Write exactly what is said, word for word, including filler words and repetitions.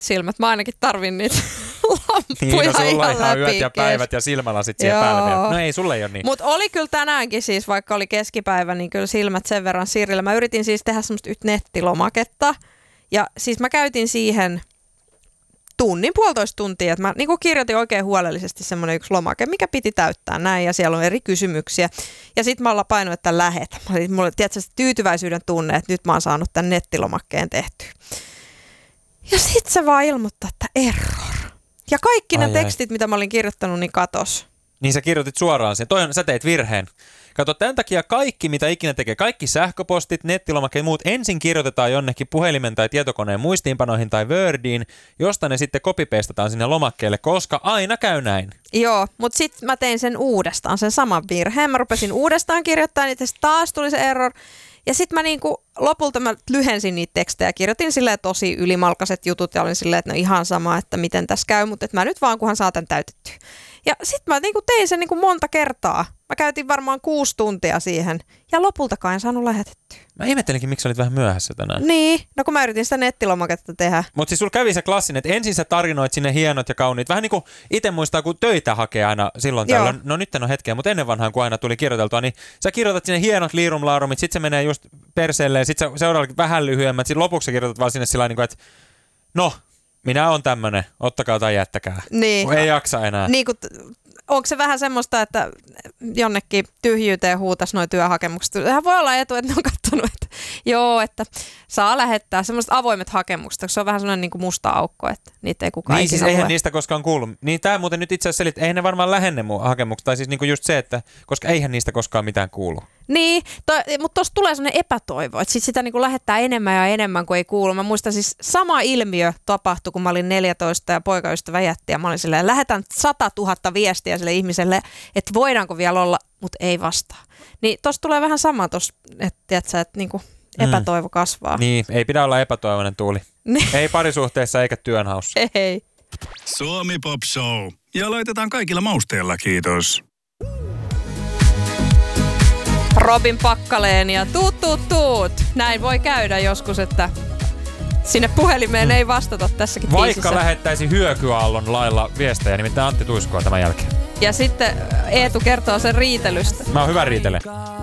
silmät. Mä ainakin tarvin niitä lampuja niin, no sulla ihan ihan yöt ja läpikäis. päivät ja silmälasit siihen päälle vielä. No ei, sulle ei ole niin. Mutta oli kyllä tänäänkin siis, vaikka oli keskipäivä, niin kyllä silmät sen verran sirillä. Mä yritin siis tehdä semmoista yhtä nettilomaketta. Ja siis mä käytin siihen tunnin, puolitoista tuntia. Että mä niin kuin kirjoitin oikein huolellisesti semmoinen yksi lomake, mikä piti täyttää näin. Ja siellä on eri kysymyksiä. Ja sitten mä ollaan painoin, että lähetä. Mä olin, mulla oli tietysti tyytyväisyyden tunne, että nyt mä oon saanut tämän nettilomakkeen tehtyä. Ja sitten se vaan ilmoittaa, että error. Ja kaikki ai ne ai. tekstit, mitä mä olin kirjoittanut, niin katos. Niin sä kirjoitit suoraan sen. Toi on, sä teit virheen. Kato, tämän takia kaikki, mitä ikinä tekee, kaikki sähköpostit, nettilomakkeet ja muut, ensin kirjoitetaan jonnekin puhelimen tai tietokoneen muistiinpanoihin tai Wordiin, josta ne sitten copy-pastataan sinne lomakkeelle, koska aina käy näin. Joo, mutta sitten mä tein sen uudestaan, sen saman virheen. Mä rupesin uudestaan kirjoittamaan niitä, taas tuli se error. Ja sitten mä niinku, lopulta mä lyhensin niitä tekstejä, kirjoitin silleen tosi ylimalkaiset jutut ja olin silleen, että no ihan sama, että miten tässä käy, mutta mä nyt vaan kunhan saatan täytettyä. Ja sitten mä niinku tein sen niinku monta kertaa. Mä käytin varmaan kuusi tuntia siihen ja lopultakaan en saanut lähetettyä. Mä ihmettelinkin, miksi olit vähän myöhässä tänään. Niin, no kun mä yritin sitä nettilomaketta tehdä. Mutta siis sulla kävi se klassinen, että ensin sä tarinoit sinne hienot ja kauniit. Vähän niin kuin itse muistaa, kun töitä hakee aina silloin tällöin. No nyt en ole hetkeä, mutta ennen vanhaan, kun aina tuli kirjoiteltua, niin sä kirjoitat sinne hienot liirumlaarumit, sit se menee just perseelleen, sit sä seuraavaksi vähän lyhyemmät, sit lopuksi sä kirjoitat vaan sinne sillä tavalla, että no, minä on tämmönen, ottakaa tai jättäkää. Niin. Ei jaksa enää. Niin kuin, onko se vähän semmoista, että jonnekin tyhjyyteen huutas noi työhakemukset? Sehän voi olla etu, että ne on katsonut, että joo, että saa lähettää semmoiset avoimet hakemukset, koska se on vähän semmoinen niin kuin musta aukko, että niitä ei kukaan niin, siis lue. Eihän niistä koskaan kuulu. Niin tää muuten nyt itse asiassa selit, eihän ne varmaan lähene mun hakemukset, tai siis niinku just se, että koska eihän niistä koskaan mitään kuulu. Niin, to, mutta tuossa tulee semmoinen epätoivo, että sit sitä niinku lähettää enemmän ja enemmän kuin ei kuulu. Mä muistan siis sama ilmiö tapahtui, kun mä olin neljätoista ja poikaystävä jätti ja mä olin silleen, lähetän satatuhatta viestiä sille ihmiselle, että voidaanko vielä olla, mutta ei vastaa. Niin tuossa tulee vähän sama tuossa, että tiedätkö, että niinku epätoivo kasvaa. Niin, ei pidä olla epätoivoinen Tuuli. Ei parisuhteessa eikä työnhaussa. Ei. Suomi Pop Show. Ja laitetaan kaikilla mausteilla, kiitos. Robin Pakkaleen ja tuut, tuut, tuut. Näin voi käydä joskus, että sinne puhelimeen ei vastata tässäkin Vaikka biisissä. lähettäisi hyökyaallon lailla viestejä, nimittäin Antti Tuiskua tämän jälkeen. Ja sitten Eetu kertoo sen riitelystä. Mä oon hyvä riitele.